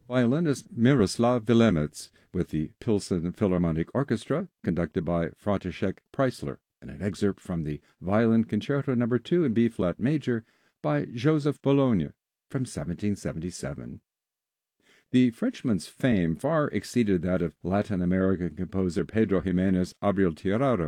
violinist Miroslav Vilemets with the Pilsen Philharmonic Orchestra, conducted by František Preissler, and an excerpt from the Violin Concerto No. 2 in B-flat major by Joseph Bologna from 1777. The Frenchman's fame far exceeded that of Latin American composer Pedro Ximénez Abril Tirado,